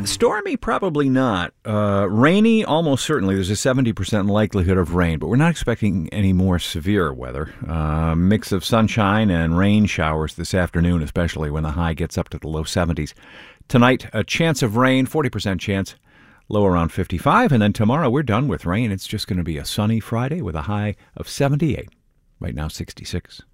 Stormy, probably not. Rainy, almost certainly. There's a 70% likelihood of rain, but we're not expecting any more severe weather. Mix of sunshine and rain showers this afternoon, especially when the high gets up to the low 70s. Tonight, a chance of rain, 40% chance, low around 55. And then tomorrow, we're done with rain. It's just going to be a sunny Friday with a high of 78. Right now, 66.